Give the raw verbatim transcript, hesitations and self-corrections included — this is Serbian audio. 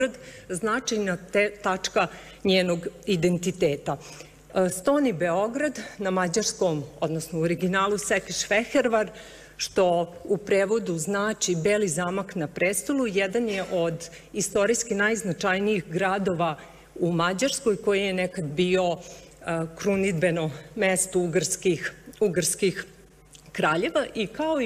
značajna tačka njenog identiteta. Stoni Beograd, na mađarskom, odnosno u originalu Sekiš Fehervar, što u prevodu znači Beli zamak na prestolu, jedan je od istorijski najznačajnijih gradova u Mađarskoj, koji je nekad bio krunidbeno mesto ugarskih kraljeva i kao